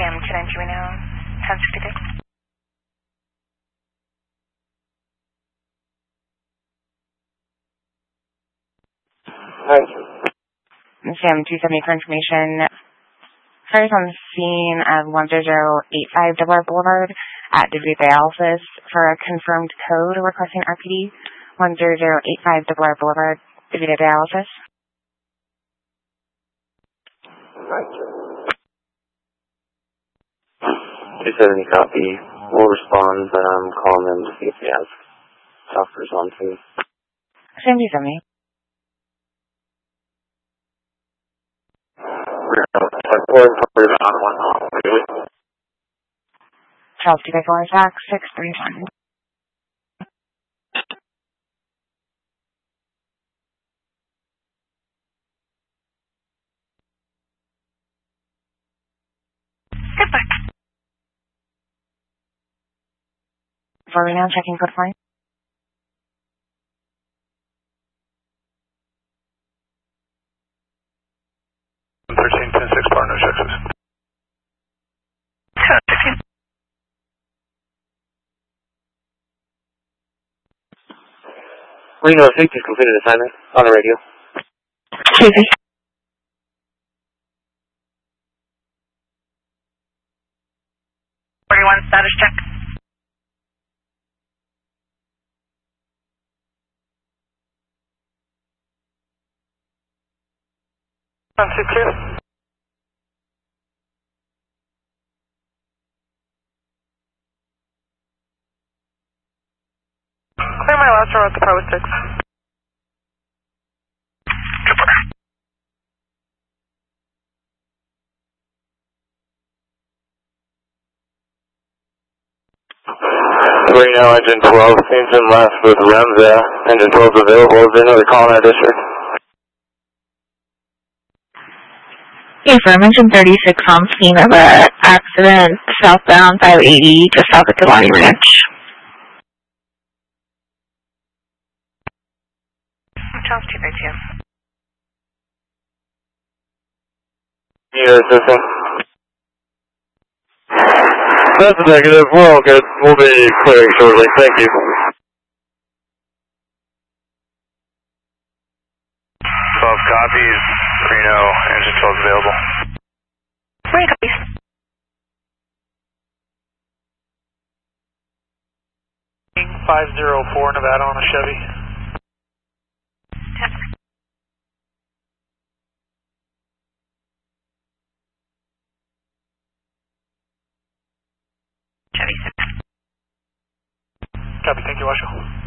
Sam 292 Reno, 1063. Hi. Sam 270 for information. Cars on the scene of 10085 Double R Boulevard at Division Dialysis for a confirmed code requesting RPD 10085 Double R Boulevard, Division Dialysis. Right. 270 copy. We'll respond, but I'm calling them to see if they have offers on too. Sam 270. Charles 254 Zach 631. Goodbye. For Reno, checking code 4. Partner Texas. Reno 6 is completed assignment on the radio. Susie. Status check. I'm secure. Clear my last row at the Power 6. Reno engine 12, engine left with Remza. Engine 12 is available. Is there another call in our district? Affirm, engine 36 on scene of an accident southbound 580 just south of Delani Ranch. Charles 232. Need assistance? That's a negative. We're all good. We'll be clearing shortly. Thank you. 12 copies. Reno, engine 12 available. 3 copies. King 504 Nevada on a Chevy. 10. Chevy 6. Copy, thank you, Marshall.